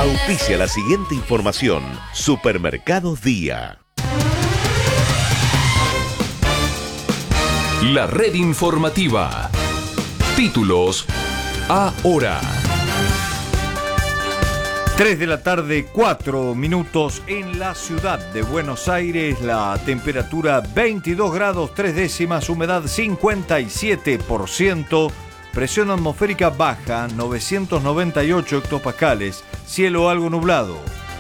Auspicia la siguiente información. Supermercados Día. La red informativa. Títulos ahora. 3 de la tarde, 4 minutos en la ciudad de Buenos Aires. La temperatura 22 grados 3 décimas, humedad 57%, presión atmosférica baja 998 hectopascales, cielo algo nublado.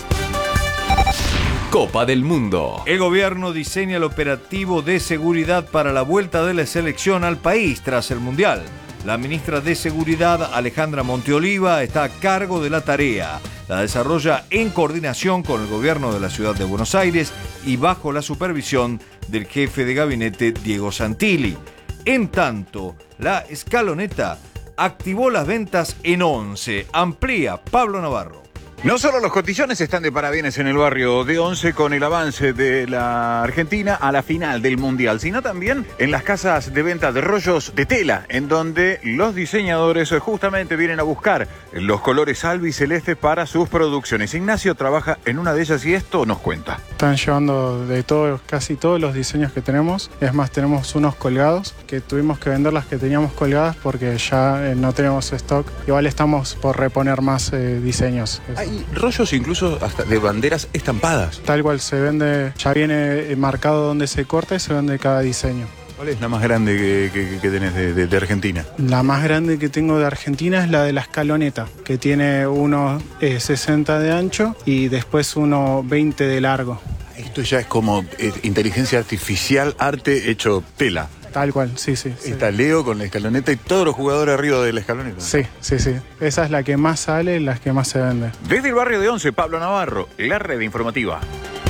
Copa del Mundo. El gobierno diseña el operativo de seguridad para la vuelta de la selección al país tras el Mundial. La ministra de Seguridad, Alejandra Monteoliva, está a cargo de la tarea. La desarrolla en coordinación con el gobierno de la ciudad de Buenos Aires y bajo la supervisión del jefe de gabinete, Diego Santilli. En tanto, la escaloneta activó las ventas en 11. Amplía Pablo Navarro. No solo los cotillones están de parabienes en el barrio de Once con el avance de la Argentina a la final del Mundial, sino también en las casas de venta de rollos de tela, en donde los diseñadores justamente vienen a buscar los colores albicelestes para sus producciones. Ignacio trabaja en una de ellas y esto nos cuenta. Están llevando de todo, casi todos los diseños que tenemos. Es más, tenemos unos colgados que tuvimos que vender las que teníamos colgadas porque ya no tenemos stock. Igual estamos por reponer más diseños. Hay rollos incluso hasta de banderas estampadas. Tal cual se vende, ya viene marcado donde se corta y se vende cada diseño. ¿Cuál es la más grande que tenés de Argentina? La más grande que tengo de Argentina es la de la escaloneta, que tiene unos 60 de ancho y después unos 20 de largo. Esto ya es como inteligencia artificial, arte hecho tela. Tal cual, sí. Está Leo con la escaloneta y todos los jugadores arriba de la escaloneta. Sí. Esa es la que más sale y la que más se vende. Desde el barrio de Once, Pablo Navarro, la red informativa.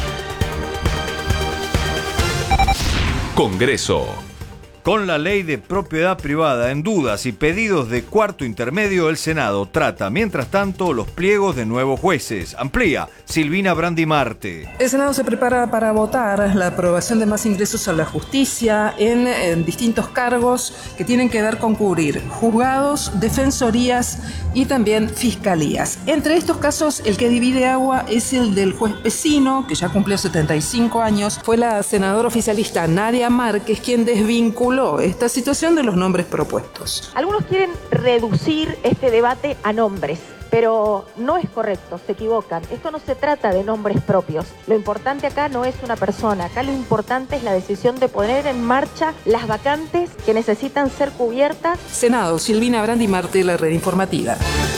Congreso. Con la ley de propiedad privada en dudas y pedidos de cuarto intermedio, el Senado trata, mientras tanto, los pliegos de nuevos jueces. Amplía Silvina Brandimarte. El Senado se prepara para votar la aprobación de más ingresos a la justicia en distintos cargos que tienen que ver con cubrir juzgados, defensorías y también fiscalías. Entre estos casos, el que divide agua es el del juez Pesino, que ya cumplió 75 años. Fue la senadora oficialista Nadia Márquez quien desvinculó esta situación de los nombres propuestos. Algunos quieren reducir este debate a nombres, pero no es correcto, se equivocan. Esto no se trata de nombres propios. Lo importante acá no es una persona, acá lo importante es la decisión de poner en marcha las vacantes que necesitan ser cubiertas. Senado, Silvina Brandimarte, la red informativa.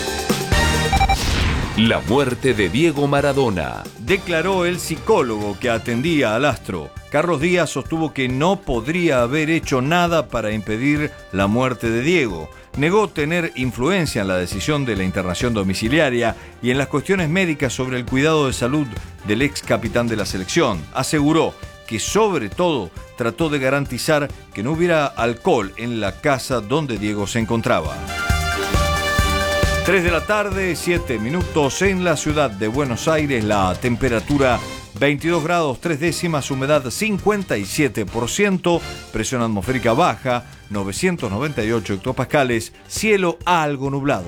La muerte de Diego Maradona. Declaró el psicólogo que atendía al astro. Carlos Díaz sostuvo que no podría haber hecho nada para impedir la muerte de Diego. Negó tener influencia en la decisión de la internación domiciliaria y en las cuestiones médicas sobre el cuidado de salud del ex capitán de la selección. Aseguró que sobre todo trató de garantizar que no hubiera alcohol en la casa donde Diego se encontraba. 3 de la tarde, 7 minutos en la ciudad de Buenos Aires. La temperatura 22 grados 3 décimas, humedad 57%, presión atmosférica baja 998 hectopascales, cielo algo nublado.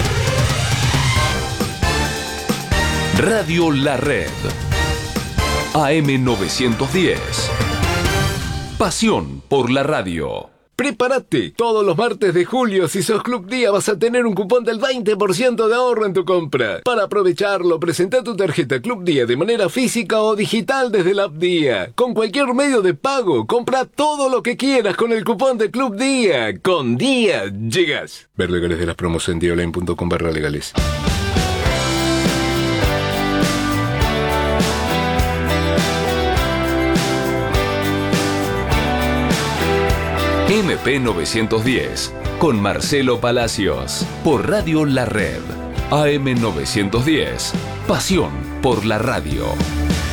Radio La Red. AM 910. Pasión por la radio. ¡Prepárate! Todos los martes de julio, si sos Club Día, vas a tener un cupón del 20% de ahorro en tu compra. Para aprovecharlo, presenta tu tarjeta Club Día de manera física o digital desde la app Día. Con cualquier medio de pago, compra todo lo que quieras con el cupón de Club Día. Con Día llegas. Ver legales de las promos en diaonline.com/legales. MP 910, con Marcelo Palacios, por Radio La Red. AM 910, pasión por la radio.